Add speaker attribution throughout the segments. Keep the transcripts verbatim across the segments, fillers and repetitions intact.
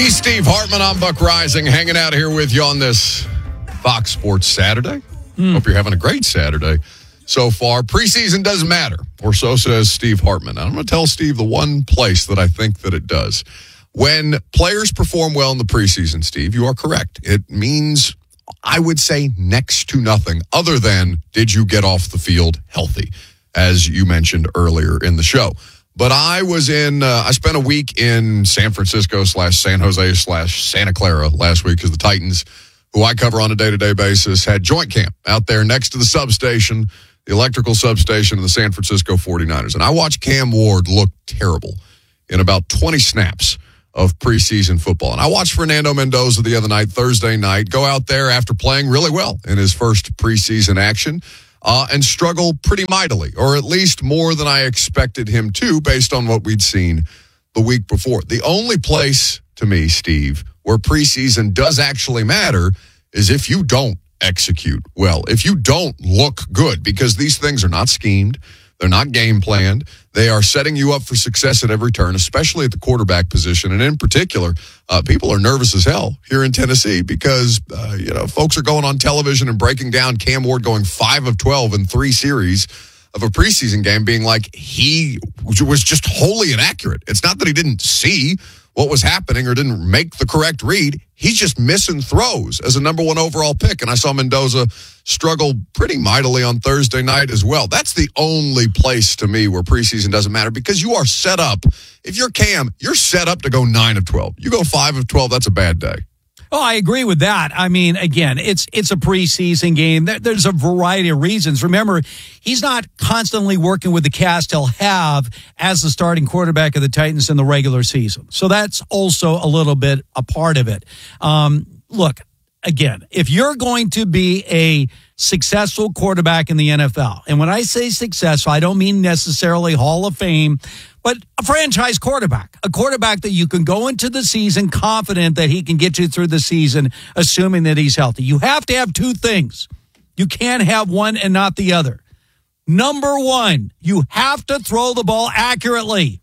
Speaker 1: He's Steve Hartman. I'm Buck Rising, hanging out here with you on this Fox Sports Saturday. Mm. Hope you're having a great Saturday so far. Preseason doesn't matter, or so says Steve Hartman. I'm going to tell Steve the one place that I think that it does. When players perform well in the preseason, Steve, you are correct. It means, I would say, next to nothing other than did you get off the field healthy, as you mentioned earlier in the show. But I was in, uh, I spent a week in San Francisco slash San Jose slash Santa Clara last week because the Titans, who I cover on a day-to-day basis, had joint camp out there next to the substation, the electrical substation of the San Francisco forty-niners. And I watched Cam Ward look terrible in about twenty snaps of preseason football. And I watched Fernando Mendoza the other night, Thursday night, go out there after playing really well in his first preseason action. Uh, and struggle pretty mightily, or at least more than I expected him to, based on what we'd seen the week before. The only place, to me, Steve, where preseason does actually matter is if you don't execute well, if you don't look good, because these things are not schemed. They're not game planned. They are setting you up for success at every turn, especially at the quarterback position. And in particular, uh, people are nervous as hell here in Tennessee because, uh, you know, folks are going on television and breaking down Cam Ward going five of twelve in three series of a preseason game, being like he was just wholly inaccurate. It's not that he didn't see what was happening or didn't make the correct read. He's just missing throws as a number one overall pick. And I saw Mendoza struggle pretty mightily on Thursday night as well. That's the only place to me where preseason doesn't matter because you are set up. If you're Cam, you're set up to go nine of twelve. You go five of twelve, that's a bad day.
Speaker 2: Oh, I agree with that. I mean, again, it's it's a preseason game. There's a variety of reasons. Remember, he's not constantly working with the cast he'll have as the starting quarterback of the Titans in the regular season. So that's also a little bit a part of it. Um, look, again, if you're going to be a successful quarterback in the N F L, and when I say successful, I don't mean necessarily Hall of Fame, but a franchise quarterback, a quarterback that you can go into the season confident that he can get you through the season, assuming that he's healthy. You have to have two things. You can't have one and not the other. Number one, you have to throw the ball accurately.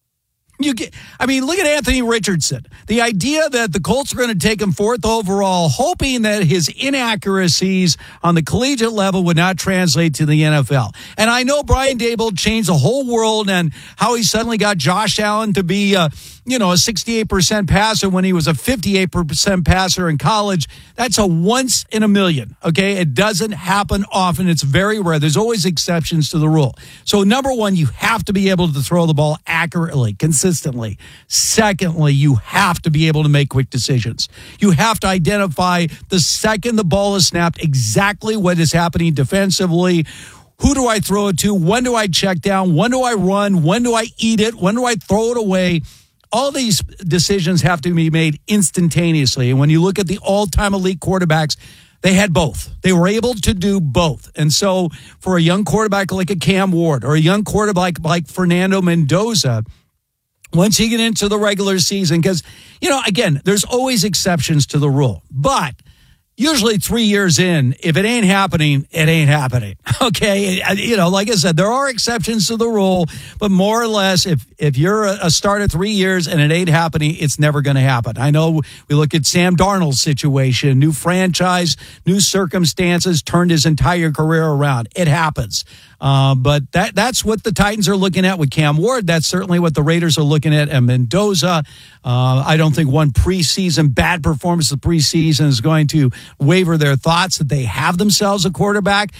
Speaker 2: You get, I mean, look at Anthony Richardson. The idea that the Colts are going to take him fourth overall, hoping that his inaccuracies on the collegiate level would not translate to the N F L. And I know Brian Daboll changed the whole world and how he suddenly got Josh Allen to be, uh, you know, a sixty-eight percent passer when he was a fifty-eight percent passer in college. That's a once in a million, okay? It doesn't happen often. It's very rare. There's always exceptions to the rule. So, number one, you have to be able to throw the ball accurately, consistently. Secondly, you have to be able to make quick decisions. You have to identify the second the ball is snapped exactly what is happening defensively. Who do I throw it to? When do I check down? When do I run? When do I eat it? When do I throw it away? All these decisions have to be made instantaneously. And when you look at the all-time elite quarterbacks, they had both. They were able to do both. And so for a young quarterback like a Cam Ward or a young quarterback like Fernando Mendoza, once you get into the regular season, because, you know, again, there's always exceptions to the rule. But usually three years in, if it ain't happening, it ain't happening. Okay? You know, like I said, there are exceptions to the rule, but more or less, if if you're a starter three years and it ain't happening, it's never going to happen. I know we look at Sam Darnold's situation, new franchise, new circumstances, turned his entire career around. It happens. Uh, but that that's what the Titans are looking at with Cam Ward. That's certainly what the Raiders are looking at at Mendoza. Uh, I don't think one preseason, bad performance of the preseason is going to waver their thoughts that they have themselves a quarterback,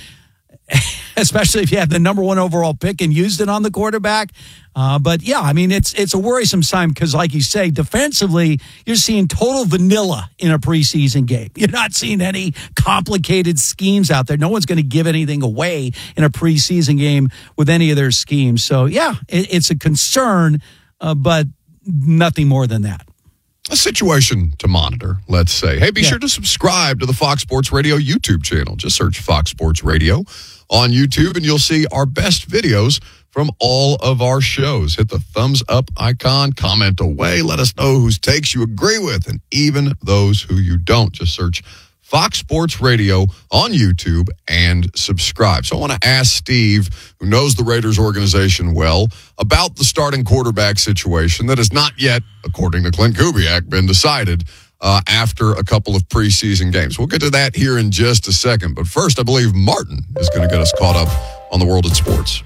Speaker 2: especially if you have the number one overall pick and used it on the quarterback. Uh, but, yeah, I mean, it's it's a worrisome sign because, like you say, defensively, you're seeing total vanilla in a preseason game. You're not seeing any complicated schemes out there. No one's going to give anything away in a preseason game with any of their schemes. So, yeah, it, it's a concern, uh, but nothing more than that.
Speaker 1: A situation to monitor, let's say. Hey, be
Speaker 2: yeah.
Speaker 1: sure to subscribe to the Fox Sports Radio YouTube channel. Just search Fox Sports Radio on YouTube, and you'll see our best videos from all of our shows. Hit the thumbs up icon, comment away, let us know whose takes you agree with, and even those who you don't. Just search Fox Sports Radio on YouTube and subscribe. So I want to ask Steve, who knows the Raiders organization well, about the starting quarterback situation that has not yet, according to Clint Kubiak, been decided uh, after a couple of preseason games. We'll get to that here in just a second. But first, I believe Martin is going to get us caught up on the world of sports.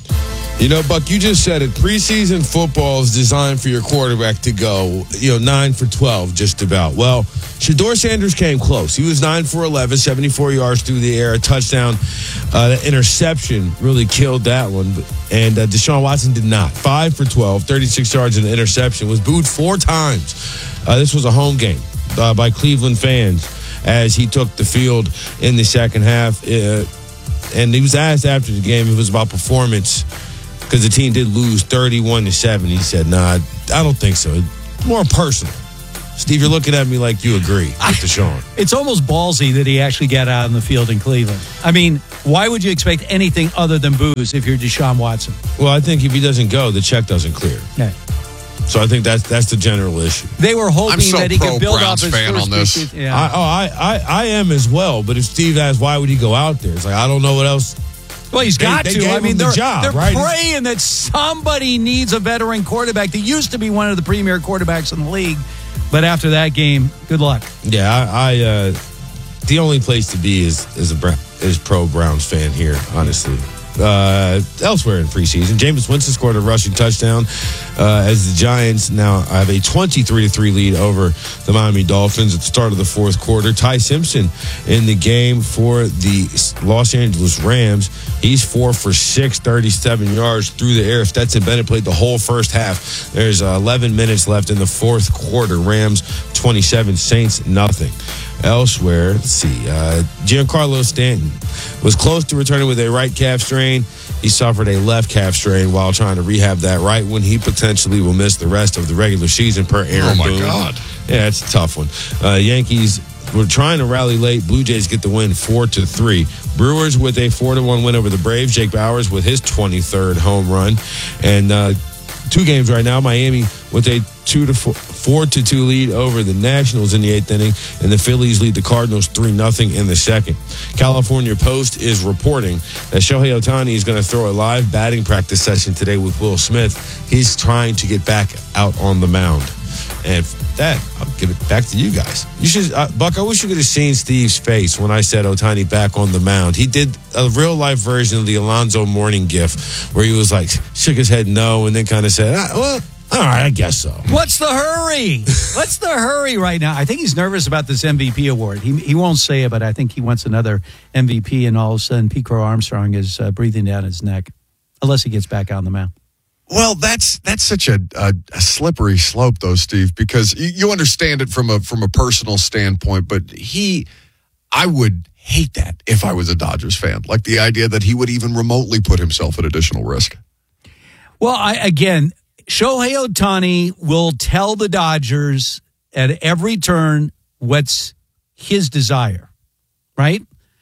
Speaker 3: You know, Buck, you just said it. Preseason football is designed for your quarterback to go, you know, nine for twelve, just about. Well, Shedeur Sanders came close. He was nine for eleven, seventy-four yards through the air, a touchdown. Uh, the interception really killed that one. And uh, Deshaun Watson did not. five for twelve, thirty-six yards and an interception. Was booed four times. Uh, this was a home game uh, by Cleveland fans as he took the field in the second half. Uh, and he was asked after the game if it was about performance, because the team did lose thirty-one to seven. He said, nah, I don't think so. More personal. Steve, you're looking at me like you agree with Deshaun.
Speaker 2: It's almost ballsy that he actually got out on the field in Cleveland. I mean, why would you expect anything other than booze if you're Deshaun Watson?
Speaker 3: Well, I think if he doesn't go, the check doesn't clear.
Speaker 2: Yeah.
Speaker 3: So I think that's that's the general issue.
Speaker 2: They were hoping
Speaker 1: I'm so
Speaker 2: that he could build
Speaker 1: Browns
Speaker 2: up his
Speaker 1: fan
Speaker 2: first
Speaker 1: on this.
Speaker 2: preseason- Yeah.
Speaker 3: I, oh, I, I, I am as well. But if Steve asks why would he go out there, it's like, I don't know what else.
Speaker 2: Well, he's
Speaker 3: They-
Speaker 2: got
Speaker 3: they
Speaker 2: to.
Speaker 3: gave
Speaker 2: I mean,
Speaker 3: him the
Speaker 2: they're,
Speaker 3: job,
Speaker 2: they're
Speaker 3: right?
Speaker 2: praying that somebody needs a veteran quarterback. They used to be one of the premier quarterbacks in the league, but after that game, good luck.
Speaker 3: Yeah, I, I uh, the only place to be is is a Bra- is pro Browns fan here, honestly. Uh, elsewhere in preseason, Jameis Winston scored a rushing touchdown uh, as the Giants now have a twenty-three to three lead over the Miami Dolphins at the start of the fourth quarter. Ty Simpson in the game for the Los Angeles Rams. He's four for six, thirty-seven yards through the air. Stetson Bennett played the whole first half. There's uh, eleven minutes left in the fourth quarter. Rams twenty-seven, Saints nothing. Elsewhere, let's see, uh, Giancarlo Stanton was close to returning with a right calf strain. He suffered a left calf strain while trying to rehab that right one. He potentially will miss the rest of the regular season per Aaron
Speaker 1: Oh, my
Speaker 3: Boone.
Speaker 1: God.
Speaker 3: Yeah, it's a tough one. Uh, Yankees were trying to rally late. Blue Jays get the win four to three. Brewers with a four to one win over the Braves. Jake Bauers with his twenty-third home run. And uh, two games right now. Miami with a two to four, four to two lead over the Nationals in the eighth inning, and the Phillies lead the Cardinals three nothing in the second. California Post is reporting that Shohei Ohtani is going to throw a live batting practice session today with Will Smith. He's trying to get back out on the mound. And for that, I'll give it back to you guys. You should, uh, Buck, I wish you could have seen Steve's face when I said Ohtani back on the mound. He did a real-life version of the Alonzo Mourning gif where he was like, shook his head no, and then kind of said, ah, well, all right, I guess so.
Speaker 2: What's the hurry? What's the hurry right now? I think he's nervous about this M V P award. He he won't say it, but I think he wants another M V P, and all of a sudden, Pete Crow Armstrong is uh, breathing down his neck, unless he gets back on the mound.
Speaker 1: Well, that's that's such a, a, a slippery slope, though, Steve, because you, you understand it from a from a personal standpoint, but he, I would hate that if I was a Dodgers fan, like the idea that he would even remotely put himself at additional risk.
Speaker 2: Well, I again, Shohei Ohtani will tell the Dodgers at every turn what's his desire, right?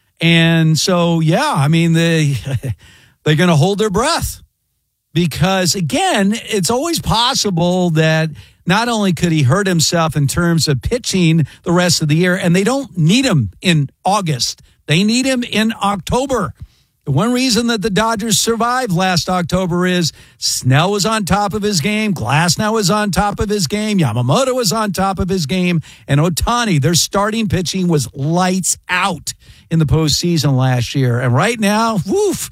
Speaker 2: And so, yeah, I mean, they they're going to hold their breath. Because, again, it's always possible that not only could he hurt himself in terms of pitching the rest of the year, and they don't need him in August. They need him in October. The one reason that the Dodgers survived last October is Snell was on top of his game, Glasnow was on top of his game, Yamamoto was on top of his game, and Ohtani, their starting pitching was lights out in the postseason last year. And right now, woof,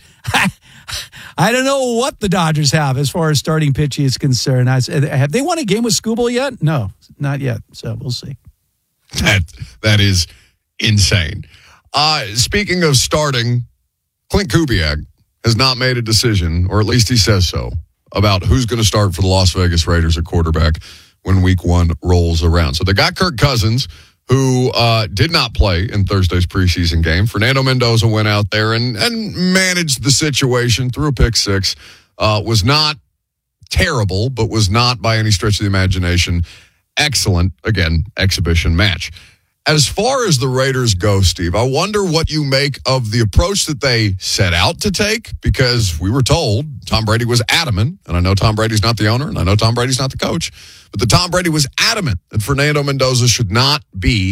Speaker 2: I don't know what the Dodgers have as far as starting pitching is concerned. I, have they won a game with Skubal yet? No, not yet. So we'll see.
Speaker 1: That that is insane. Uh, speaking of starting, Clint Kubiak has not made a decision, or at least he says so, about who's going to start for the Las Vegas Raiders at quarterback when week one rolls around. So they got Kirk Cousins, who uh, did not play in Thursday's preseason game. Fernando Mendoza went out there and, and managed the situation through a pick six. Uh, was not terrible, but was not by any stretch of the imagination excellent, again, exhibition match. As far as the Raiders go, Steve, I wonder what you make of the approach that they set out to take, because we were told Tom Brady was adamant, and I know Tom Brady's not the owner, and I know Tom Brady's not the coach, but the Tom Brady was adamant that Fernando Mendoza should not be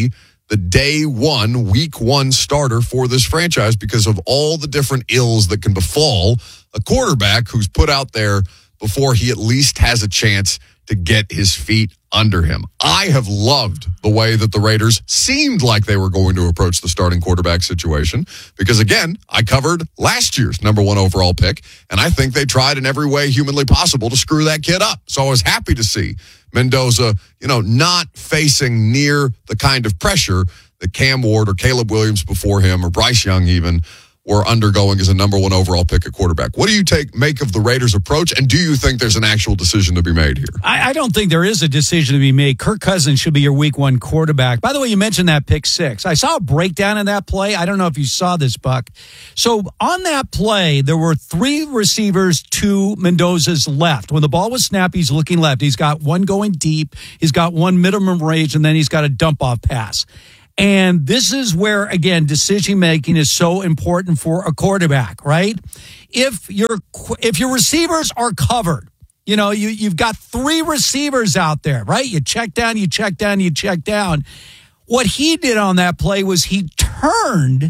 Speaker 1: the day one, week one starter for this franchise because of all the different ills that can befall a quarterback who's put out there before he at least has a chance to get his feet under him. I have loved the way that the Raiders seemed like they were going to approach the starting quarterback situation because, again, I covered last year's number one overall pick, and I think they tried in every way humanly possible to screw that kid up. So I was happy to see Mendoza, you know, not facing near the kind of pressure that Cam Ward or Caleb Williams before him or Bryce Young even were undergoing as a number one overall pick at quarterback. What do you take make of the Raiders' approach, and do you think there's an actual decision to be made here?
Speaker 2: I, I don't think there is a decision to be made. Kirk Cousins should be your week one quarterback. By the way, you mentioned that pick six. I saw a breakdown in that play. I don't know if you saw this, Buck. So on that play, there were three receivers to Mendoza's left. When the ball was snapped, he's looking left. He's got one going deep. He's got one minimum range, and then he's got a dump-off pass. And this is where, again, decision-making is so important for a quarterback, right? If your if your receivers are covered, you know, you, you've got three receivers out there, right? You check down, you check down, you check down. What he did on that play was he turned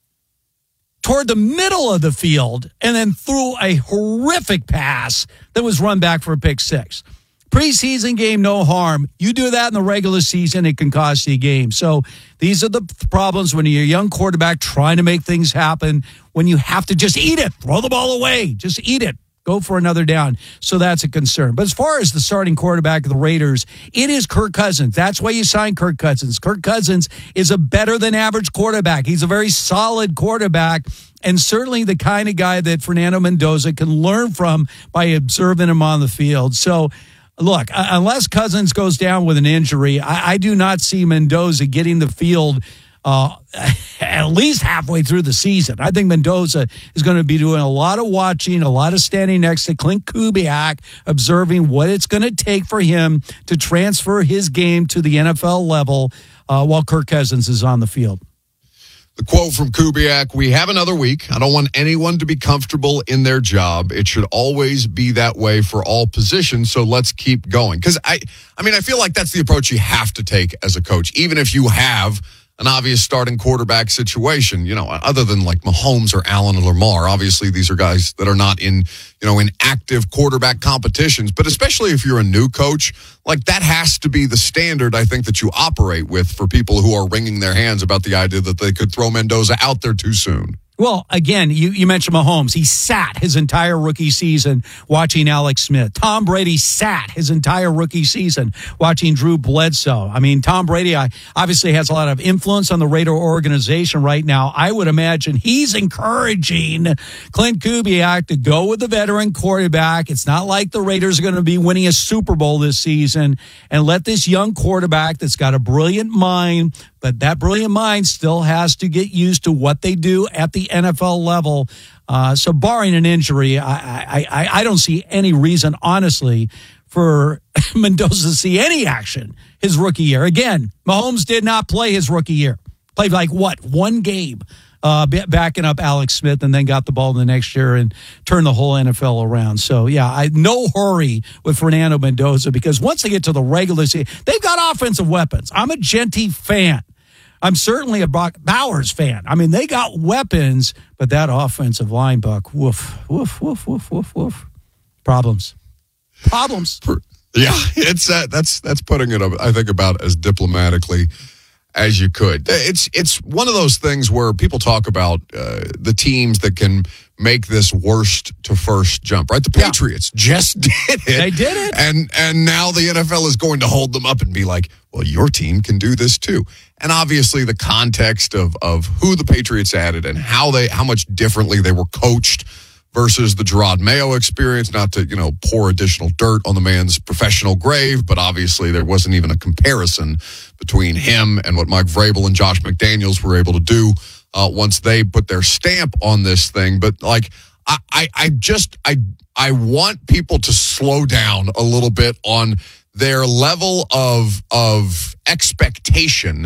Speaker 2: toward the middle of the field and then threw a horrific pass that was run back for a pick six. Preseason game, no harm. You do that in the regular season, it can cost you a game. So these are the problems when you're a young quarterback trying to make things happen, when you have to just eat it, throw the ball away, just eat it, go for another down. So that's a concern. But as far as the starting quarterback of the Raiders, it is Kirk Cousins. That's why you signed Kirk Cousins. Kirk Cousins is a better than average quarterback. He's a very solid quarterback, and certainly the kind of guy that Fernando Mendoza can learn from by observing him on the field. So look, unless Cousins goes down with an injury, I, I do not see Mendoza getting the field uh, at least halfway through the season. I think Mendoza is going to be doing a lot of watching, a lot of standing next to Clint Kubiak, observing what it's going to take for him to transfer his game to the N F L level uh, while Kirk Cousins is on the field.
Speaker 1: The quote from Kubiak, we have another week. I don't want anyone to be comfortable in their job. It should always be that way for all positions, so let's keep going. Because, I, I mean, I feel like that's the approach you have to take as a coach, even if you have an obvious starting quarterback situation, you know, other than like Mahomes or Allen or Lamar. Obviously, these are guys that are not in, you know, in active quarterback competitions. But especially if you're a new coach, like that has to be the standard, I think, that you operate with for people who are wringing their hands about the idea that they could throw Mendoza out there too soon.
Speaker 2: Well, again, you, you mentioned Mahomes. He sat his entire rookie season watching Alex Smith. Tom Brady sat his entire rookie season watching Drew Bledsoe. I mean, Tom Brady I, obviously has a lot of influence on the Raider organization right now. I would imagine he's encouraging Clint Kubiak to go with the veteran quarterback. It's not like the Raiders are going to be winning a Super Bowl this season, and let this young quarterback that's got a brilliant mind, but that brilliant mind still has to get used to what they do at the N F L level. Uh, so barring an injury, I, I, I, I don't see any reason, honestly, for Mendoza to see any action his rookie year. Again, Mahomes did not play his rookie year. Played like, what, one game uh, backing up Alex Smith, and then got the ball in the next year and turned the whole N F L around. So, yeah, I no hurry with Fernando Mendoza, because once they get to the regular season, they've got offensive weapons. I'm a Genty fan. I'm certainly a Brock Bowers fan. I mean, they got weapons, but that offensive line, Buck, woof, woof, woof, woof, woof, woof. Problems. Problems.
Speaker 1: Yeah, it's uh, that's that's putting it, I think, about as diplomatically as you could. It's it's one of those things where people talk about uh, the teams that can make this worst to first jump, right? The Patriots yeah. just did it.
Speaker 2: They did it.
Speaker 1: And and now the N F L is going to hold them up and be like, well, your team can do this too. And obviously the context of of who the Patriots added and how they how much differently they were coached versus the Gerard Mayo experience, not to, you know, pour additional dirt on the man's professional grave, but obviously there wasn't even a comparison between him and what Mike Vrabel and Josh McDaniels were able to do uh, once they put their stamp on this thing. But, like, I, I, I just, I, I want people to slow down a little bit on their level of, of expectation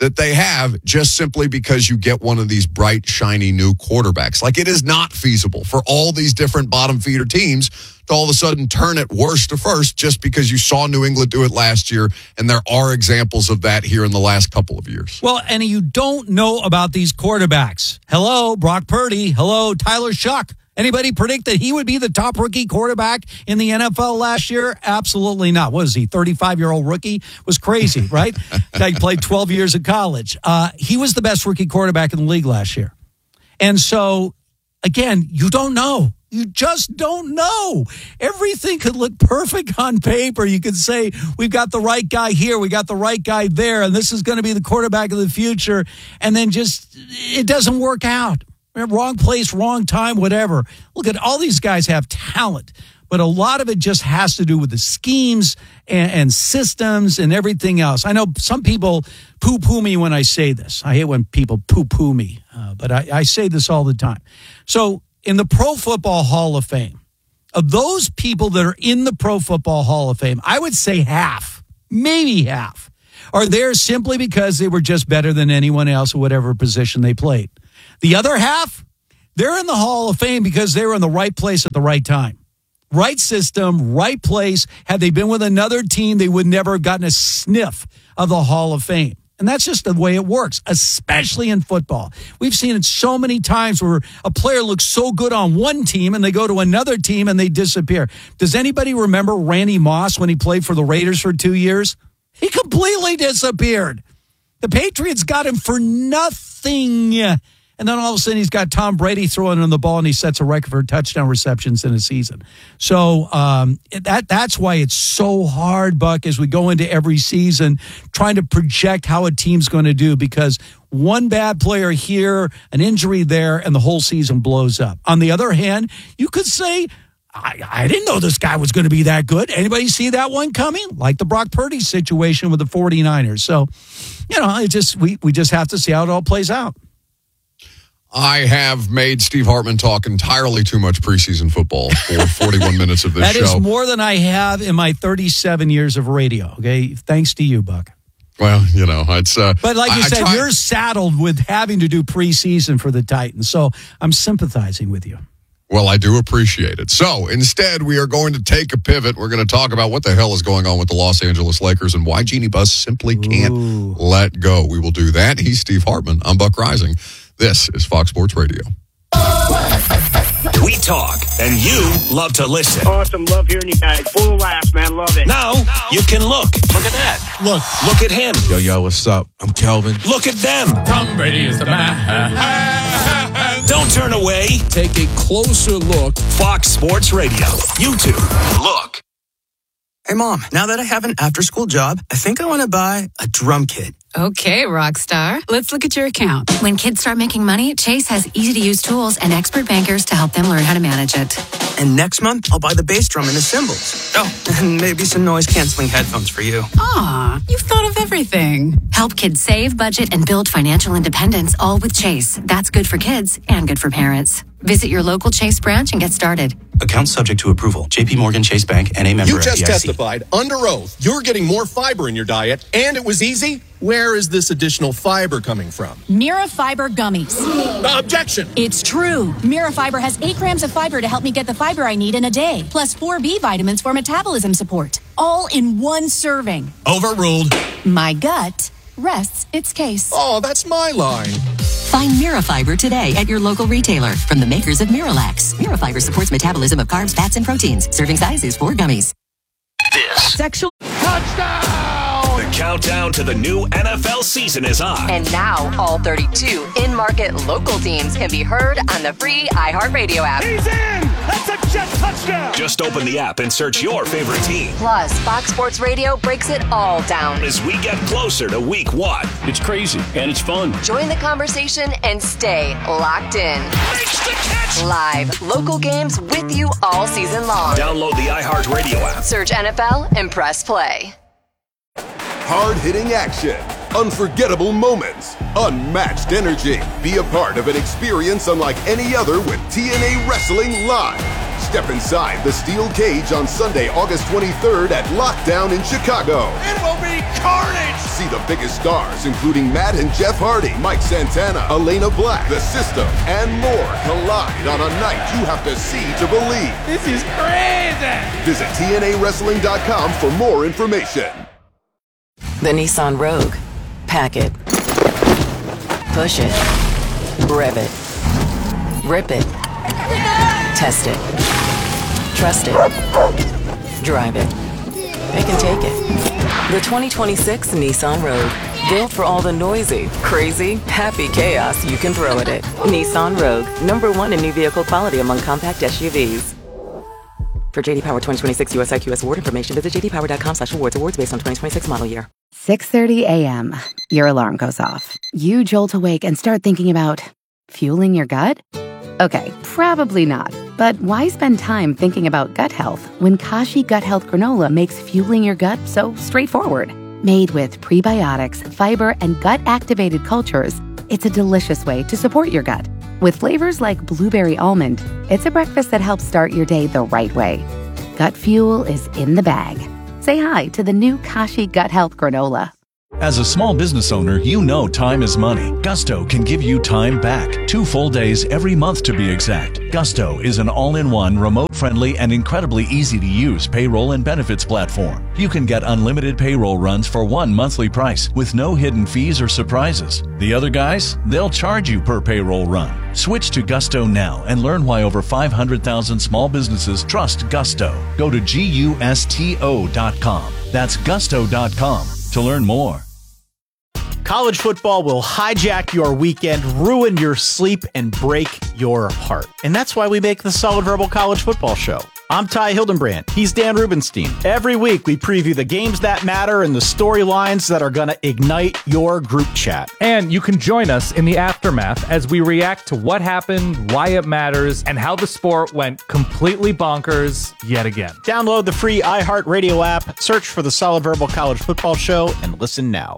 Speaker 1: that they have just simply because you get one of these bright, shiny new quarterbacks. Like, it is not feasible for all these different bottom feeder teams to all of a sudden turn it worst to first just because you saw New England do it last year, and there are examples of that here in the last couple of years.
Speaker 2: Well, and you don't know about these quarterbacks. Hello, Brock Purdy. Hello, Tyler Shuck. Anybody predict that he would be the top rookie quarterback in the N F L last year? Absolutely not. What is he, thirty-five-year-old rookie? Was crazy, right? Guy played twelve years of college. Uh, he was the best rookie quarterback in the league last year. And so, again, you don't know. You just don't know. Everything could look perfect on paper. You could say, we've got the right guy here, we got the right guy there, and this is going to be the quarterback of the future. And then just, it doesn't work out. Wrong place, wrong time, whatever. Look at all these guys have talent, but a lot of it just has to do with the schemes and, and systems and everything else. I know some people poo-poo me when I say this. I hate when people poo-poo me, uh, but I, I say this all the time. So in the Pro Football Hall of Fame, of those people that are in the Pro Football Hall of Fame, I would say half, maybe half, are there simply because they were just better than anyone else at whatever position they played. The other half, they're in the Hall of Fame because they were in the right place at the right time. Right system, right place. Had they been with another team, they would never have gotten a sniff of the Hall of Fame. And that's just the way it works, especially in football. We've seen it so many times where a player looks so good on one team and they go to another team and they disappear. Does anybody remember Randy Moss when he played for the Raiders for two years? He completely disappeared. The Patriots got him for nothing. And then all of a sudden he's got Tom Brady throwing him the ball and he sets a record for touchdown receptions in a season. So um, that that's why it's so hard, Buck, as we go into every season trying to project how a team's going to do, because one bad player here, an injury there, and the whole season blows up. On the other hand, you could say, I, I didn't know this guy was going to be that good. Anybody see that one coming? Like the Brock Purdy situation with the 49ers. So, you know, it just we, we just have to see how it all plays out.
Speaker 1: I have made Steve Hartman talk entirely too much preseason football for forty-one minutes of this
Speaker 2: that
Speaker 1: show.
Speaker 2: That is more than I have in my thirty-seven years of radio, okay? Thanks to you, Buck.
Speaker 1: Well, you know, it's... Uh,
Speaker 2: but like you
Speaker 1: I,
Speaker 2: said,
Speaker 1: I try-
Speaker 2: you're saddled with having to do preseason for the Titans, so I'm sympathizing with you.
Speaker 1: Well, I do appreciate it. So instead, we are going to take a pivot. We're going to talk about what the hell is going on with the Los Angeles Lakers and why Jeannie Buss simply can't
Speaker 2: Ooh.
Speaker 1: let go. We will do that. He's Steve Hartman. I'm Buck Rising. This is Fox Sports Radio.
Speaker 4: We talk, and you love to listen.
Speaker 5: Awesome. Love hearing you guys. Full of laughs, man. Love it.
Speaker 4: Now, you can look. Look at that. Look. Look at him.
Speaker 6: Yo, yo, what's up? I'm Kelvin.
Speaker 4: Look at them.
Speaker 7: Tom Brady is the man.
Speaker 4: Don't turn away.
Speaker 6: Take a closer look.
Speaker 4: Fox Sports Radio. YouTube. Look.
Speaker 8: Hey, Mom, now that I have an after-school job, I think I want to buy a drum kit.
Speaker 9: Okay, rock star. Let's look at your account.
Speaker 10: When kids start making money, Chase has easy-to-use tools and expert bankers to help them learn how to manage it.
Speaker 8: And next month, I'll buy the bass drum and the cymbals. Oh, and maybe some noise-canceling headphones for you.
Speaker 9: Aw, you've thought of everything.
Speaker 10: Help kids save, budget, and build financial independence, all with Chase. That's good for kids and good for parents. Visit your local Chase branch and get started.
Speaker 11: Account subject to approval. J P Morgan Chase Bank, N A member
Speaker 12: You just
Speaker 11: F D I C.
Speaker 12: testified under oath you're getting more fiber in your diet, and it was easy. Where is this additional fiber coming from?
Speaker 13: Mira Fiber Gummies.
Speaker 12: Uh, objection.
Speaker 13: It's true. Mira Fiber has eight grams of fiber to help me get the fiber I need in a day, plus four B vitamins for metabolism support, all in one serving.
Speaker 12: Overruled.
Speaker 13: My gut rests its case.
Speaker 12: Oh, that's my line.
Speaker 14: Find Mira Fiber today at your local retailer from the makers of Miralax. Mira Fiber supports metabolism of carbs, fats, and proteins. Serving size is four gummies.
Speaker 4: This.
Speaker 9: Sexual.
Speaker 4: Touchdown! The countdown to the new N F L season is on.
Speaker 15: And now all thirty-two in-market local teams can be heard on the free iHeartRadio app.
Speaker 16: He's in! That's a jet touchdown!
Speaker 4: Just open the app and search your favorite team.
Speaker 15: Plus, Fox Sports Radio breaks it all down
Speaker 4: as we get closer to week one.
Speaker 17: It's crazy and it's fun.
Speaker 15: Join the conversation and stay locked in.
Speaker 4: Makes the catch!
Speaker 15: Live local games with you all season long.
Speaker 4: Download the iHeartRadio app.
Speaker 15: Search N F L and press play.
Speaker 18: Hard-hitting action, unforgettable moments, unmatched energy. Be a part of an experience unlike any other with T N A Wrestling Live. Step inside the steel cage on Sunday, August twenty-third at Lockdown in Chicago.
Speaker 16: It will be carnage!
Speaker 18: See the biggest stars, including Matt and Jeff Hardy, Mike Santana, Elena Black, The System, and more collide on a night you have to see to believe.
Speaker 16: This is crazy!
Speaker 18: Visit T N A wrestling dot com for more information.
Speaker 14: The Nissan Rogue. Pack it. Push it. Rev it. Rip it. Test it. Trust it. Drive it. They can take it. The twenty twenty-six Nissan Rogue. Built for all the noisy, crazy, happy chaos you can throw at it. Nissan Rogue. Number one in new vehicle quality among compact S U Vs. For J D Power twenty twenty-six U S I Q S award information, visit j d power dot com slash awards. Awards based on twenty twenty-six model year.
Speaker 17: six thirty a.m. Your alarm goes off. You jolt awake and start thinking about fueling your gut? Okay, probably not. But why spend time thinking about gut health when Kashi Gut Health Granola makes fueling your gut so straightforward? Made with prebiotics, fiber, and gut-activated cultures, it's a delicious way to support your gut. With flavors like blueberry almond, it's a breakfast that helps start your day the right way. Gut fuel is in the bag. Say hi to the new Kashi Gut Health Granola.
Speaker 19: As a small business owner, you know time is money. Gusto can give you time back. Two full days every month to be exact. Gusto is an all-in-one, remote-friendly, and incredibly easy-to-use payroll and benefits platform. You can get unlimited payroll runs for one monthly price with no hidden fees or surprises. The other guys, they'll charge you per payroll run. Switch to Gusto now and learn why over five hundred thousand small businesses trust Gusto. Go to gusto dot com. That's gusto dot com to learn more.
Speaker 20: College football will hijack your weekend, ruin your sleep, and break your heart. And that's why we make the Solid Verbal College Football Show. I'm Ty Hildenbrand. He's Dan Rubenstein. Every week, we preview the games that matter and the storylines that are going to ignite your group chat.
Speaker 21: And you can join us in the aftermath as we react to what happened, why it matters, and how the sport went completely bonkers yet again.
Speaker 20: Download the free iHeartRadio app, search for the Solid Verbal College Football Show, and listen now.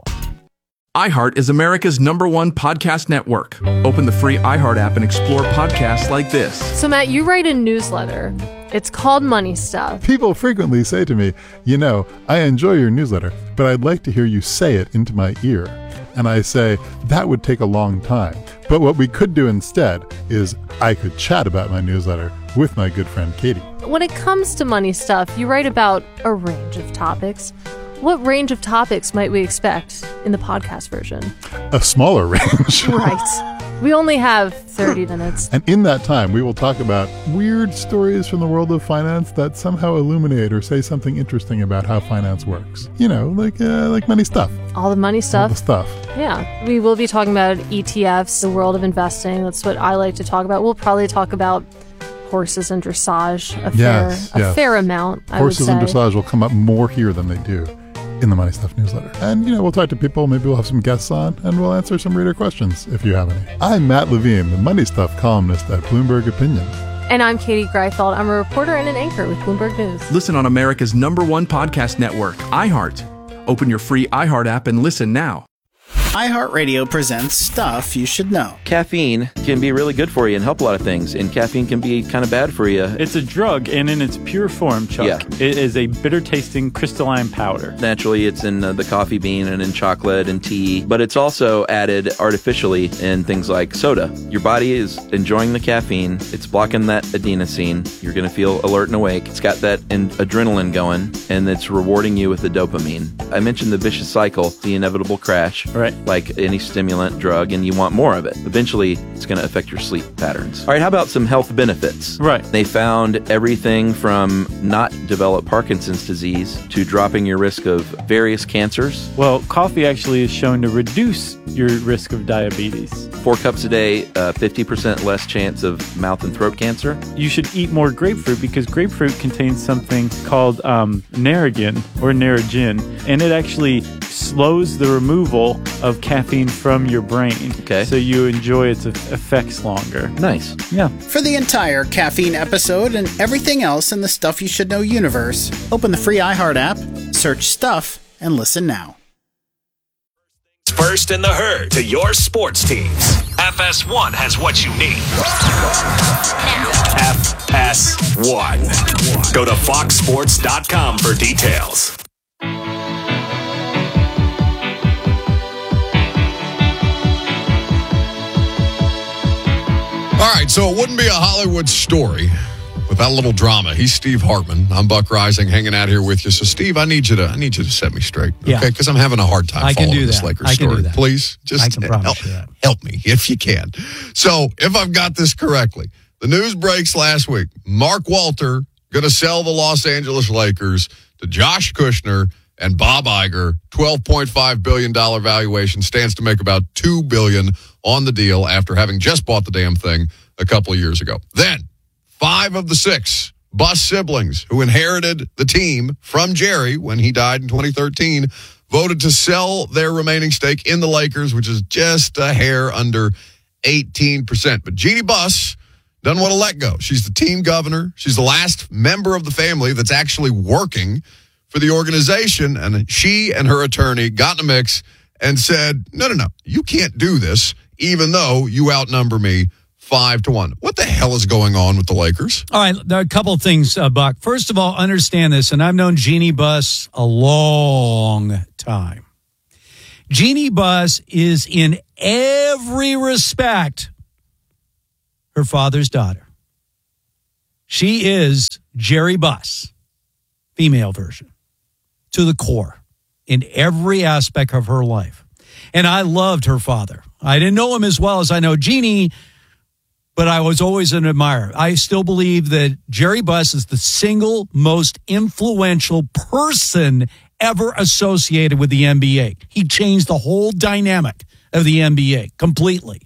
Speaker 22: iHeart is America's number one podcast network. Open the free iHeart app and explore podcasts like this.
Speaker 23: So, Matt, you write a newsletter. It's called Money Stuff.
Speaker 24: People frequently say to me, you know, I enjoy your newsletter, but I'd like to hear you say it into my ear. And I say, that would take a long time. But what we could do instead is I could chat about my newsletter with my good friend Katie.
Speaker 23: When it comes to Money Stuff, you write about a range of topics. What range of topics might we expect in the podcast version?
Speaker 24: A smaller range.
Speaker 23: Right. We only have thirty minutes.
Speaker 24: And in that time, we will talk about weird stories from the world of finance that somehow illuminate or say something interesting about how finance works. You know, like uh, like money stuff.
Speaker 23: All the money stuff.
Speaker 24: All the stuff.
Speaker 23: Yeah. We will be talking about E T Fs, the world of investing. That's what I like to talk about. We'll probably talk about horses and dressage a
Speaker 24: yes,
Speaker 23: fair,
Speaker 24: yes.
Speaker 23: a fair amount, I
Speaker 24: Horses
Speaker 23: would say.
Speaker 24: and dressage will come up more here than they do in the Money Stuff newsletter. And, you know, we'll talk to people, maybe we'll have some guests on, and we'll answer some reader questions if you have any. I'm Matt Levine, the Money Stuff columnist at Bloomberg Opinion.
Speaker 23: And I'm Katie Greifeld. I'm a reporter and an anchor with Bloomberg News.
Speaker 22: Listen on America's number one podcast network, iHeart. Open your free iHeart app and listen now.
Speaker 25: iHeartRadio presents Stuff You Should Know.
Speaker 26: Caffeine can be really good for you and help a lot of things, and caffeine can be kind of bad for you.
Speaker 27: It's a drug, and in its pure form, Chuck,
Speaker 26: yeah.
Speaker 27: It is a bitter-tasting crystalline powder.
Speaker 26: Naturally, it's in uh, the coffee bean and in chocolate and tea, but it's also added artificially in things like soda. Your body is enjoying the caffeine. It's blocking that adenosine. You're going to feel alert and awake. It's got that in- adrenaline going, and it's rewarding you with the dopamine. I mentioned the vicious cycle, the inevitable crash.
Speaker 27: Right.
Speaker 26: Like any stimulant drug, and you want more of it. Eventually, it's going to affect your sleep patterns. All right, how about some health benefits?
Speaker 27: Right.
Speaker 26: They found everything from not develop Parkinson's disease to dropping your risk of various cancers.
Speaker 27: Well, coffee actually is shown to reduce your risk of diabetes.
Speaker 26: Four cups a day, uh, fifty percent less chance of mouth and throat cancer.
Speaker 27: You should eat more grapefruit because grapefruit contains something called um, Narragin or Narragin, and it actually slows the removal of caffeine from your brain.
Speaker 26: Okay.
Speaker 27: So you enjoy its effects longer.
Speaker 26: Nice.
Speaker 27: Yeah.
Speaker 25: For the entire caffeine episode and everything else in the Stuff You Should Know universe, open the free iHeart app, search Stuff, and listen now.
Speaker 4: First in the herd to your sports teams. F S one has what you need. F S one. Go to fox sports dot com for details.
Speaker 1: All right, so it wouldn't be a Hollywood story without a little drama. He's Steve Hartman. I'm Buck Rising, hanging out here with you. So, Steve, I need you to I need you to set me straight, okay?
Speaker 2: Yeah.
Speaker 1: Because I'm having a hard time
Speaker 2: I can
Speaker 1: following
Speaker 2: do
Speaker 1: this
Speaker 2: that.
Speaker 1: Lakers
Speaker 2: I can
Speaker 1: story.
Speaker 2: do that.
Speaker 1: Please, just
Speaker 2: I can promise
Speaker 1: help,
Speaker 2: you that.
Speaker 1: help me if you can. So, if I've got this correctly, the news breaks last week. Mark Walter going to sell the Los Angeles Lakers to Josh Kushner and Bob Iger. twelve point five billion dollars valuation, stands to make about two billion dollars on the deal after having just bought the damn thing a couple of years ago. Then, five of the six Buss siblings who inherited the team from Jerry when he died in twenty thirteen voted to sell their remaining stake in the Lakers, which is just a hair under eighteen percent. But Jeannie Buss doesn't want to let go. She's the team governor. She's the last member of the family that's actually working for the organization. And she and her attorney got in a mix and said, no, no, no, you can't do this, even though you outnumber me five to one. What the hell is going on with the Lakers?
Speaker 2: All right, there are a couple of things, uh, Buck. First of all, understand this, and I've known Jeannie Buss a long time. Jeannie Buss is in every respect her father's daughter. She is Jerry Buss, female version, to the core in every aspect of her life. And I loved her father. I didn't know him as well as I know Jeannie, but I was always an admirer. I still believe that Jerry Buss is the single most influential person ever associated with the N B A. He changed the whole dynamic of the N B A completely.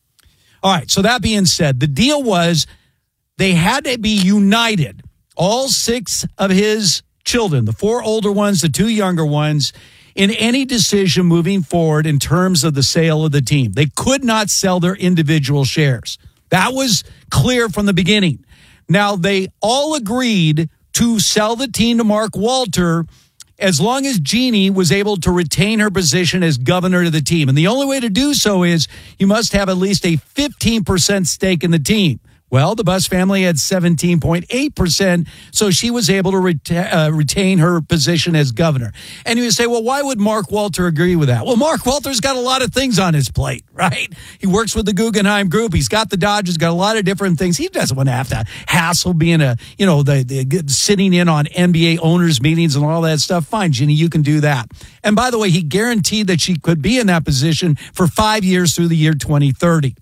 Speaker 2: All right, so that being said, the deal was they had to be united. All six of his children, the four older ones, the two younger ones, in any decision moving forward in terms of the sale of the team. They could not sell their individual shares. That was clear from the beginning. Now, they all agreed to sell the team to Mark Walter as long as Jeannie was able to retain her position as governor of the team. And the only way to do so is you must have at least a fifteen percent stake in the team. Well, the Buss family had seventeen point eight percent, so she was able to reta- uh, retain her position as governor. And you would say, well, why would Mark Walter agree with that? Well, Mark Walter's got a lot of things on his plate, right? He works with the Guggenheim Group. He's got the Dodgers, got a lot of different things. He doesn't want to have to hassle being a, you know, the, the sitting in on N B A owners meetings and all that stuff. Fine, Ginny, you can do that. And by the way, he guaranteed that she could be in that position for five years through the year twenty thirty.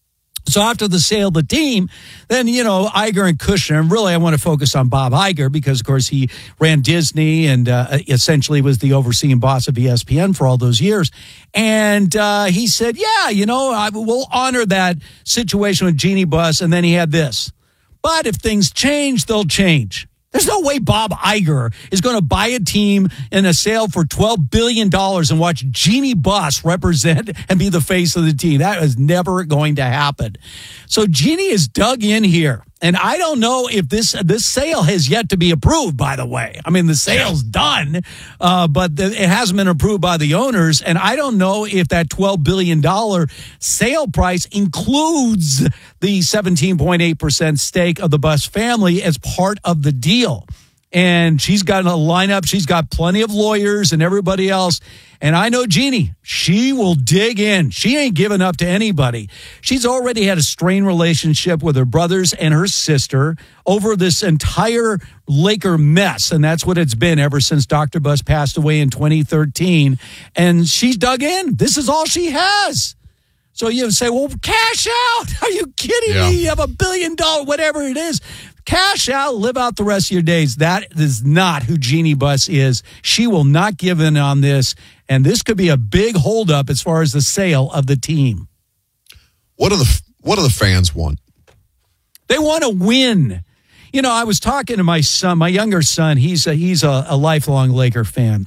Speaker 2: So after the sale of the team, then, you know, Iger and Kushner, and really I want to focus on Bob Iger because, of course, he ran Disney and uh, essentially was the overseeing boss of E S P N for all those years. And uh, he said, yeah, you know, I will honor that situation with Jeannie Buss. And then he had this. But if things change, they'll change. There's no way Bob Iger is going to buy a team in a sale for twelve billion dollars and watch Jeannie Buss represent and be the face of the team. That is never going to happen. So Jeannie is dug in here. And I don't know if this this sale has yet to be approved, by the way. I mean, the sale's done, uh, but the, it hasn't been approved by the owners. And I don't know if that twelve billion dollars sale price includes the seventeen point eight percent stake of the Buss family as part of the deal. And she's got a lineup. She's got plenty of lawyers and everybody else. And I know Jeannie, she will dig in. She ain't giving up to anybody. She's already had a strained relationship with her brothers and her sister over this entire Laker mess. And that's what it's been ever since Doctor Buss passed away in twenty thirteen. And she's dug in. This is all she has. So you say, well, cash out. Are you kidding
Speaker 1: Yeah.
Speaker 2: me? You have a billion dollar, whatever it is. Cash out, live out the rest of your days. That is not who Jeannie Buss is. She will not give in on this. And this could be a big holdup as far as the sale of the team.
Speaker 1: What do the what do the fans want?
Speaker 2: They want to win. You know, I was talking to my son, my younger son. He's a, he's a, a lifelong Laker fan,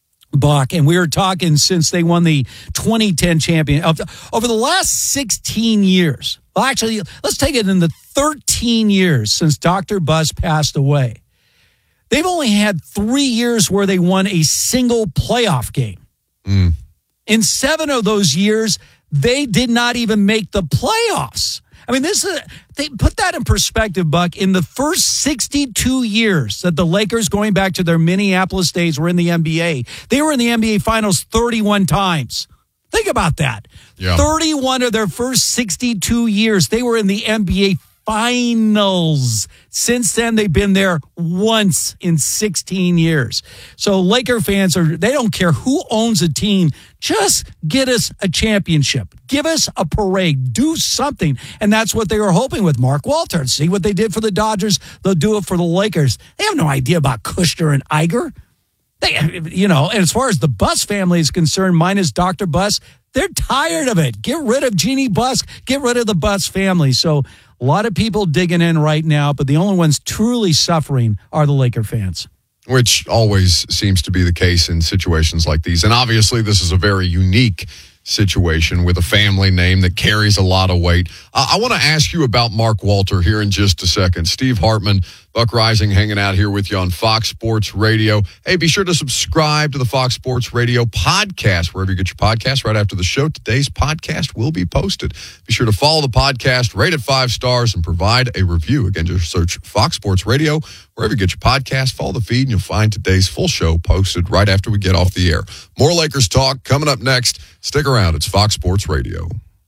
Speaker 2: Buck, and we were talking since they won the twenty ten champion. Over the last sixteen years, well, actually, let's take it in the thirteen years since Doctor Buss passed away. They've only had three years where they won a single playoff game.
Speaker 1: Mm.
Speaker 2: In seven of those years, they did not even make the playoffs. I mean, this is, they put that in perspective, Buck. In the first sixty-two years that the Lakers, going back to their Minneapolis days, were in the N B A, they were in the N B A Finals thirty-one times. Think about that.
Speaker 1: Yeah.
Speaker 2: thirty-one of their first sixty-two years, they were in the N B A Finals. Since then, they've been there once in sixteen years. So Laker fans are, they don't care who owns a team. Just get us a championship. Give us a parade. Do something. And that's what they were hoping with Mark Walter. See what they did for the Dodgers. They'll do it for the Lakers. They have no idea about Kushner and Iger. They, you know, and as far as the Buss family is concerned, minus Doctor Buss, they're tired of it. Get rid of Jeannie Buss. Get rid of the Buss family. So a lot of people digging in right now, but the only ones truly suffering are the Laker fans.
Speaker 1: Which always seems to be the case in situations like these. And obviously, this is a very unique situation with a family name that carries a lot of weight. Uh, I want to ask you about Mark Walter here in just a second. Steve Hartman, Buck Rising, hanging out here with you on Fox Sports Radio. Hey, be sure to subscribe to the Fox Sports Radio podcast, wherever you get your podcast. Right after the show, today's podcast will be posted. Be sure to follow the podcast, rate it five stars, and provide a review. Again, just search Fox Sports Radio, wherever you get your podcast. Follow the feed, and you'll find today's full show posted right after we get off the air. More Lakers talk coming up next. Stick around. It's Fox Sports Radio.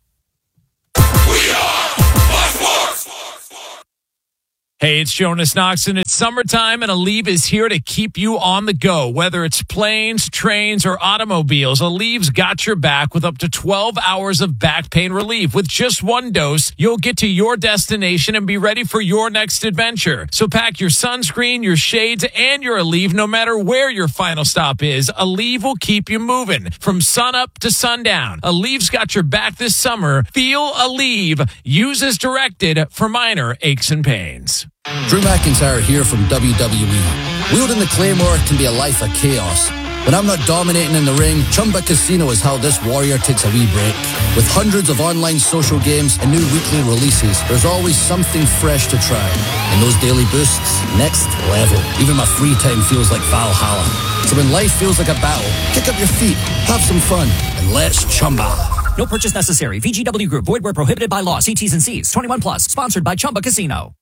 Speaker 16: Hey, it's Jonas Knox, and it's summertime, and Aleve is here to keep you on the go. Whether it's planes, trains, or automobiles, Aleve's got your back with up to twelve hours of back pain relief. With just one dose, you'll get to your destination and be ready for your next adventure. So pack your sunscreen, your shades, and your Aleve no matter where your final stop is. Aleve will keep you moving from sunup to sundown. Aleve's got your back this summer. Feel Aleve. Use as directed for minor aches and pains.
Speaker 3: Drew McIntyre here from W W E. Wielding the Claymore can be a life of chaos. When I'm not dominating in the ring, Chumba Casino is how this warrior takes a wee break. With hundreds of online social games and new weekly releases, there's always something fresh to try. And those daily boosts, next level. Even my free time feels like Valhalla. So when life feels like a battle, kick up your feet, have some fun, and let's Chumba.
Speaker 5: No purchase necessary. V G W Group. Void where prohibited by law. See T's and C's. twenty-one plus. Sponsored by Chumba Casino.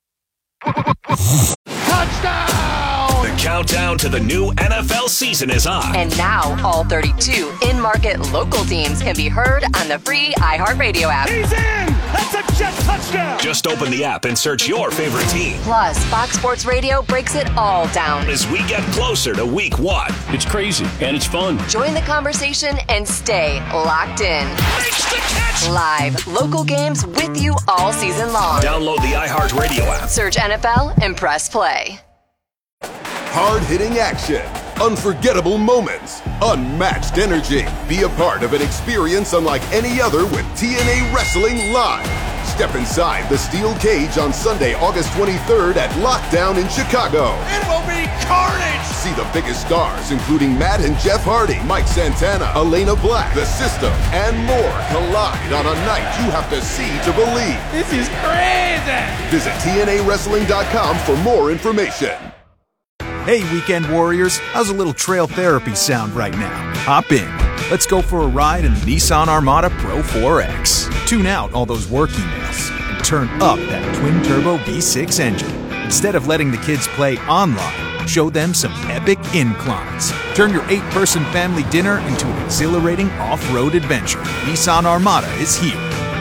Speaker 4: Touchdown! The countdown to the new N F L season is on.
Speaker 15: And now, all thirty-two in-market local teams can be heard on the free iHeartRadio app.
Speaker 4: He's in! That's a jet touchdown! Just open the app and search your favorite team.
Speaker 15: Plus, Fox Sports Radio breaks it all down.
Speaker 4: As we get closer to week one.
Speaker 6: It's crazy, and it's fun.
Speaker 15: Join the conversation and stay locked in.
Speaker 4: Makes the catch!
Speaker 15: Live, local games with you all season long.
Speaker 4: Download the iHeartRadio app.
Speaker 15: Search N F L and press play.
Speaker 18: Hard-hitting action, unforgettable moments, unmatched energy. Be a part of an experience unlike any other with T N A Wrestling Live. Step inside the steel cage on Sunday, August twenty-third at Lockdown in Chicago.
Speaker 4: It will be carnage!
Speaker 18: See the biggest stars, including Matt and Jeff Hardy, Mike Santana, Elena Black, The System, and more collide on a night you have to see to believe.
Speaker 16: This is crazy!
Speaker 18: Visit T N A wrestling dot com for more information.
Speaker 7: Hey, Weekend Warriors, how's a little trail therapy sound right now? Hop in. Let's go for a ride in the Nissan Armada Pro four X. Tune out all those work emails and turn up that twin-turbo V six engine. Instead of letting the kids play online, show them some epic inclines. Turn your eight-person family dinner into an exhilarating off-road adventure. Nissan Armada is here.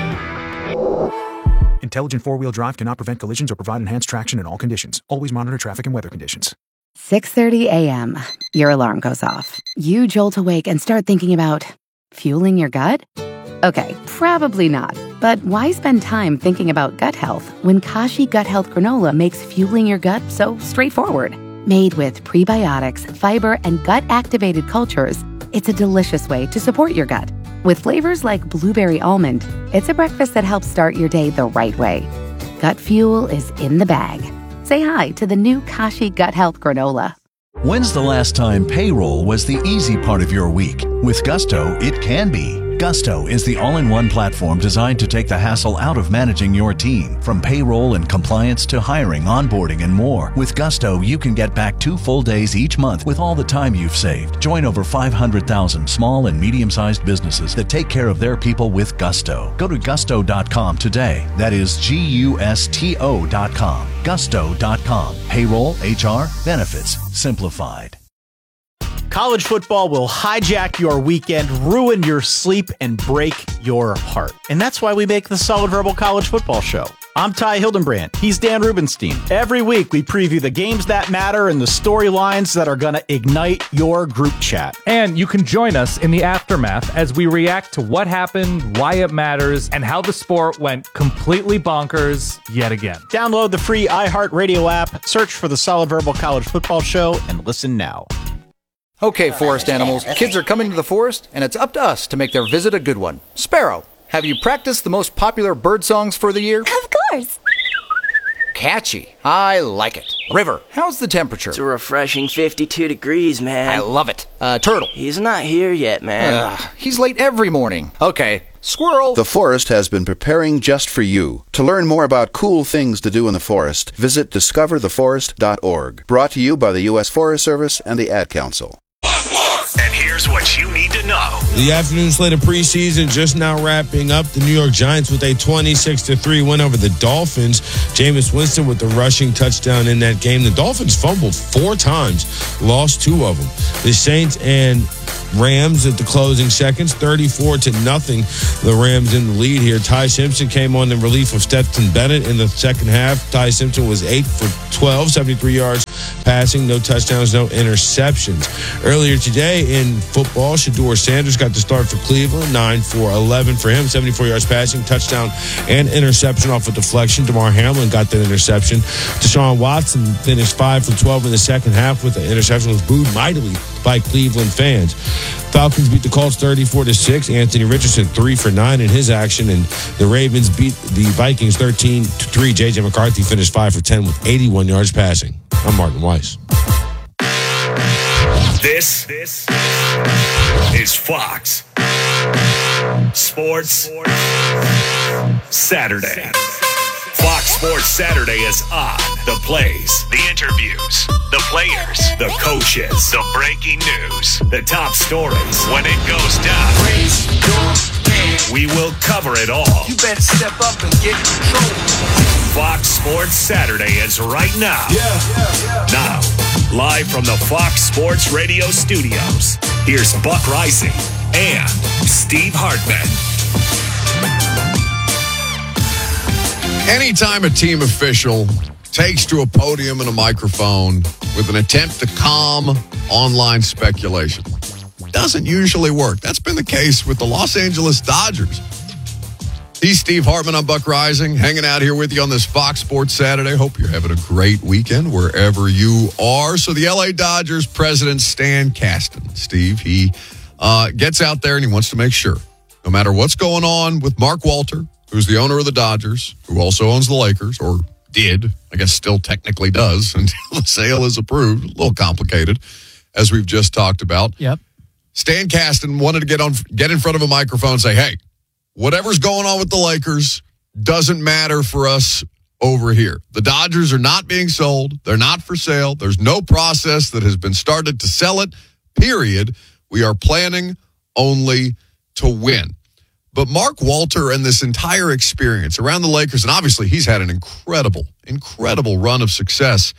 Speaker 7: Intelligent four-wheel drive cannot prevent collisions or provide enhanced traction in all conditions. Always monitor traffic and weather conditions.
Speaker 17: six thirty a.m. Your alarm goes off. You jolt awake and start thinking about fueling your gut? Okay, probably not. But why spend time thinking about gut health when Kashi Gut Health Granola makes fueling your gut so straightforward? Made with prebiotics, fiber, and gut-activated cultures, it's a delicious way to support your gut. With flavors like blueberry almond, it's a breakfast that helps start your day the right way. Gut fuel is in the bag. Say hi to the new Kashi Gut Health Granola.
Speaker 19: When's the last time payroll was the easy part of your week? With Gusto, it can be. Gusto is the all-in-one platform designed to take the hassle out of managing your team. From payroll and compliance to hiring, onboarding, and more. With Gusto, you can get back two full days each month with all the time you've saved. Join over five hundred thousand small and medium-sized businesses that take care of their people with Gusto. Go to gusto dot com today. That is G U S T O dot com. gusto dot com. Payroll, H R, benefits, simplified.
Speaker 20: College football will hijack your weekend, ruin your sleep, and break your heart. And that's why we make the Solid Verbal College Football Show. I'm Ty Hildenbrand. He's Dan Rubenstein. Every week, we preview the games that matter and the storylines that are going to ignite your group chat.
Speaker 21: And you can join us in the aftermath as we react to what happened, why it matters, and how the sport went completely bonkers yet again.
Speaker 20: Download the free iHeartRadio app, search for the Solid Verbal College Football Show, and listen now.
Speaker 6: Okay, forest animals, kids are coming to the forest, and it's up to us to make their visit a good one. Sparrow, have you practiced the most popular bird songs for the year?
Speaker 8: Of course.
Speaker 6: Catchy. I like it. River, how's the temperature?
Speaker 9: It's a refreshing fifty-two degrees, man.
Speaker 6: I love it. Uh, Turtle.
Speaker 9: He's not here yet, man.
Speaker 6: Uh, he's late every morning. Okay. Squirrel.
Speaker 10: The forest has been preparing just for you. To learn more about cool things to do in the forest, visit discover the forest dot org. Brought to you by the U S Forest Service and the Ad Council.
Speaker 4: And here's what you need to know.
Speaker 11: The afternoon slate of preseason just now wrapping up. The New York Giants with a twenty-six to three win over the Dolphins. Jameis Winston with the rushing touchdown in that game. The Dolphins fumbled four times, lost two of them. The Saints and Rams at the closing seconds, thirty-four to nothing. The Rams in the lead here. Ty Simpson came on in relief of Stetson Bennett in the second half. Ty Simpson was eight for twelve, seventy-three yards passing, no touchdowns, no interceptions. Earlier today in football, Shedeur Sanders got the start for Cleveland, nine for eleven for him, seventy-four yards passing, touchdown and interception off a deflection. DeMar Hamlin got that interception. Deshaun Watson finished five for twelve in the second half with the interception, was booed mightily by Cleveland fans. Falcons beat the Colts thirty-four to six. Anthony Richardson three for nine in his action, and the Ravens beat the Vikings thirteen to three. J J McCarthy finished five for ten with eighty-one yards passing. I'm Martin Weiss.
Speaker 4: This, this is Fox Sports Saturday. Fox Sports Saturday is on. The plays, the interviews, the players, the coaches, the breaking news, the top stories. When it goes down, we will cover it all.
Speaker 12: You better step up and get control.
Speaker 4: Fox Sports Saturday is right now.
Speaker 12: Yeah, yeah, yeah.
Speaker 4: Now, live from the Fox Sports Radio studios, here's Buck Rising and Steve Hartman.
Speaker 1: Anytime a team official takes to a podium and a microphone with an attempt to calm online speculation, it doesn't usually work. That's been the case with the Los Angeles Dodgers. He's Steve Hartman. I'm Buck Rising, hanging out here with you on this Fox Sports Saturday. Hope you're having a great weekend wherever you are. So the L A Dodgers president, Stan Kasten, Steve, he uh, gets out there and he wants to make sure, no matter what's going on with Mark Walter, who's the owner of the Dodgers, who also owns the Lakers, or did, I guess still technically does, until the sale is approved. A little complicated, as we've just talked about.
Speaker 2: Yep.
Speaker 1: Stan Kasten wanted to get on, get in front of a microphone and say, hey, whatever's going on with the Lakers doesn't matter for us over here. The Dodgers are not being sold. They're not for sale. There's no process that has been started to sell it, period. We are planning only to win. But Mark Walter and this entire experience around the Lakers, and obviously he's had an incredible, incredible run of success